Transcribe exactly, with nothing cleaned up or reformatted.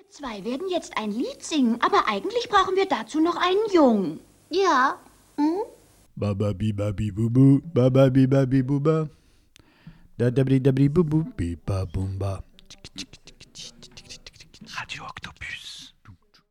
Zwei werden jetzt ein Lied singen, aber eigentlich brauchen wir dazu noch einen Jungen. Ja. Hm? Baba biba bibubu, baba biba bibuba. Da da bri da bri bubu, biba bumba.